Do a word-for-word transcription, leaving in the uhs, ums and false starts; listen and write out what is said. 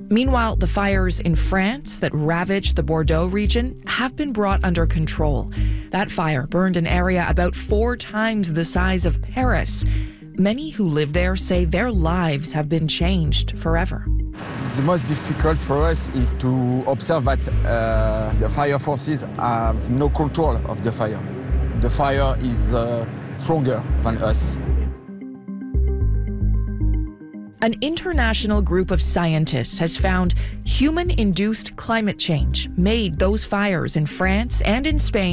Meanwhile, the fires in France that ravaged the Bordeaux region have been brought under control. That fire burned an area about four times the size of Paris. Many who live there say their lives have been changed forever. The most difficult for us is to observe that uh, the fire forces have no control of the fire. The fire is uh, stronger than us. An international group of scientists has found human-induced climate change made those fires in France and in Spain